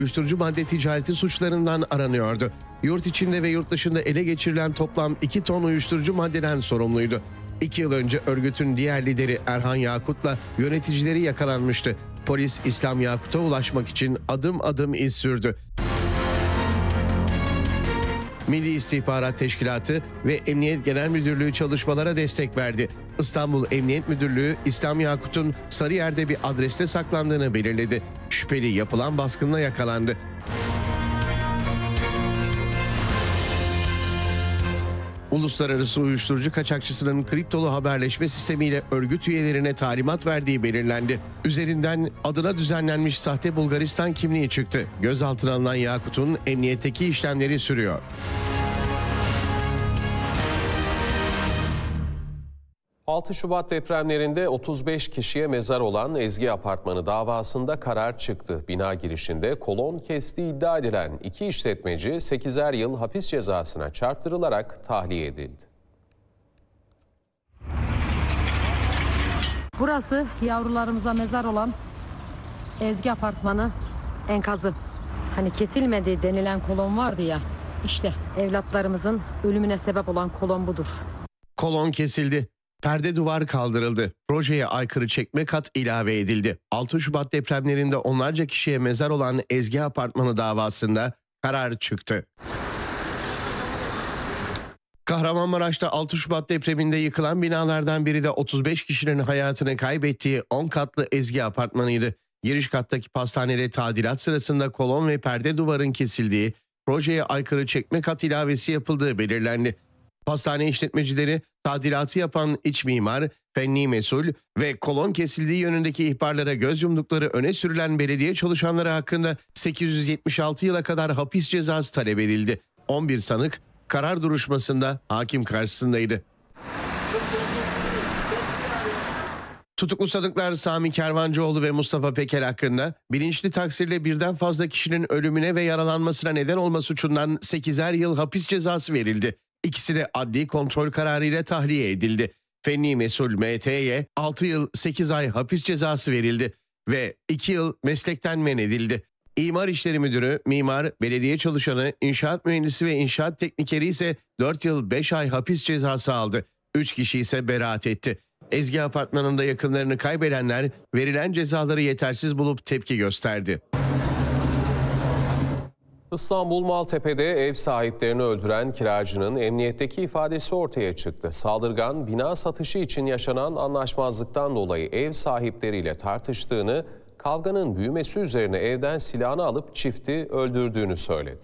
uyuşturucu madde ticareti suçlarından aranıyordu. Yurt içinde ve yurt dışında ele geçirilen toplam 2 ton uyuşturucu maddeden sorumluydu. 2 yıl önce örgütün diğer lideri Erhan Yakut'la yöneticileri yakalanmıştı. Polis İslam Yakut'a ulaşmak için adım adım iz sürdü. Milli İstihbarat Teşkilatı ve Emniyet Genel Müdürlüğü çalışmalara destek verdi. İstanbul Emniyet Müdürlüğü İslam Yakut'un Sarıyer'de bir adreste saklandığını belirledi. Şüpheli yapılan baskınla yakalandı. Uluslararası uyuşturucu kaçakçısının kriptolu haberleşme sistemiyle örgüt üyelerine talimat verdiği belirlendi. Üzerinden adına düzenlenmiş sahte Bulgaristan kimliği çıktı. Gözaltına alınan Yakut'un emniyetteki işlemleri sürüyor. ...6 Şubat depremlerinde 35 kişiye mezar olan Ezgi Apartmanı davasında karar çıktı. Bina girişinde kolon kestiği iddia edilen 2 işletmeci 8'er yıl hapis cezasına çarptırılarak tahliye edildi. Burası yavrularımıza mezar olan Ezgi Apartmanı enkazı. Hani kesilmedi denilen kolon vardı ya, işte evlatlarımızın ölümüne sebep olan kolon budur. Kolon kesildi. Perde duvar kaldırıldı. Projeye aykırı çekme kat ilave edildi. 6 Şubat depremlerinde onlarca kişiye mezar olan Ezgi Apartmanı davasında karar çıktı. Kahramanmaraş'ta 6 Şubat depreminde yıkılan binalardan biri de 35 kişinin hayatını kaybettiği 10 katlı Ezgi Apartmanı'ydı. Giriş kattaki pastanede tadilat sırasında kolon ve perde duvarın kesildiği, projeye aykırı çekme kat ilavesi yapıldığı belirlendi. Pastane işletmecileri tadilatı yapan iç mimar, fenni mesul ve kolon kesildiği yönündeki ihbarlara göz yumdukları öne sürülen belediye çalışanları hakkında 876 yıla kadar hapis cezası talep edildi. 11 sanık karar duruşmasında hakim karşısındaydı. Tutuklu sanıklar Sami Kervancıoğlu ve Mustafa Peker hakkında bilinçli taksirle birden fazla kişinin ölümüne ve yaralanmasına neden olma suçundan 8'er yıl hapis cezası verildi. İkisi de adli kontrol kararıyla tahliye edildi. Fenni mesul MT'ye 6 yıl 8 ay hapis cezası verildi ve 2 yıl meslekten men edildi. İmar İşleri Müdürü, mimar, belediye çalışanı, inşaat mühendisi ve inşaat teknikeri ise 4 yıl 5 ay hapis cezası aldı. 3 kişi ise beraat etti. Ezgi Apartmanı'nda yakınlarını kaybedenler verilen cezaları yetersiz bulup tepki gösterdi. İstanbul Maltepe'de ev sahiplerini öldüren kiracının emniyetteki ifadesi ortaya çıktı. Saldırgan, bina satışı için yaşanan anlaşmazlıktan dolayı ev sahipleriyle tartıştığını, kavganın büyümesi üzerine evden silahını alıp çifti öldürdüğünü söyledi.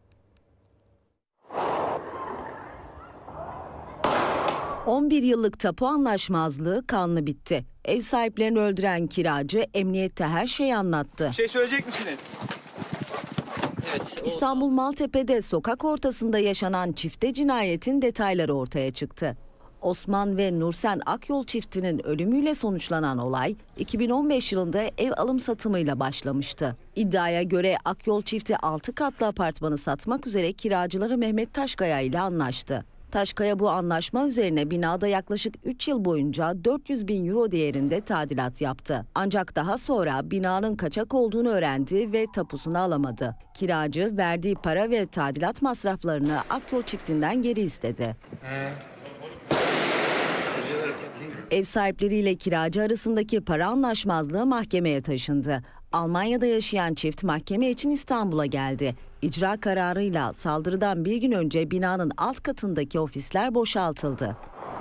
...11 yıllık tapu anlaşmazlığı kanlı bitti. Ev sahiplerini öldüren kiracı emniyette her şeyi anlattı. Bir şey söyleyecek misiniz? Evet, İstanbul Maltepe'de sokak ortasında yaşanan çifte cinayetin detayları ortaya çıktı. Osman ve Nursen Akyol çiftinin ölümüyle sonuçlanan olay 2015 yılında ev alım satımıyla başlamıştı. İddiaya göre Akyol çifti 6 katlı apartmanı satmak üzere kiracıları Mehmet Taşkaya ile anlaştı. Taşkaya bu anlaşma üzerine binada yaklaşık 3 yıl boyunca 400 bin euro değerinde tadilat yaptı. Ancak daha sonra binanın kaçak olduğunu öğrendi ve tapusunu alamadı. Kiracı verdiği para ve tadilat masraflarını Akyol çiftinden geri istedi. Ev sahipleriyle kiracı arasındaki para anlaşmazlığı mahkemeye taşındı. Almanya'da yaşayan çift mahkeme için İstanbul'a geldi. İcra kararıyla saldırıdan bir gün önce binanın alt katındaki ofisler boşaltıldı.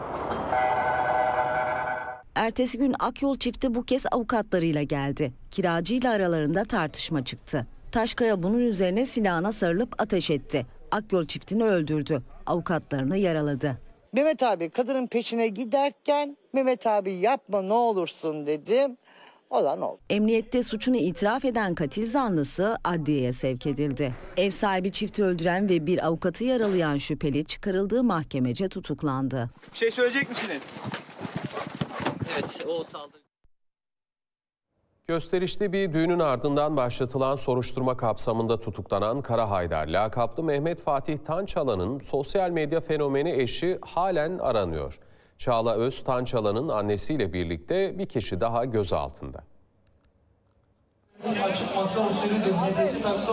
Ertesi gün Akyol çifti bu kez avukatlarıyla geldi. Kiracıyla aralarında tartışma çıktı. Taşkaya bunun üzerine silahına sarılıp ateş etti. Akyol çiftini öldürdü. Avukatlarını yaraladı. Mehmet abi kadının peşine giderken Mehmet abi yapma ne olursun dedim. Olan oldu. Emniyette suçunu itiraf eden katil zanlısı adliyeye sevk edildi. Ev sahibi çifti öldüren ve bir avukatı yaralayan şüpheli çıkarıldığı mahkemece tutuklandı. Bir şey söyleyecek misiniz? Evet, o saldırı. Gösterişli bir düğünün ardından başlatılan soruşturma kapsamında tutuklanan Kara Haydar lakaplı Mehmet Fatih Tançalan'ın sosyal medya fenomeni eşi halen aranıyor. Çağla Öz Tançalan'ın annesiyle birlikte bir kişi daha gözaltında.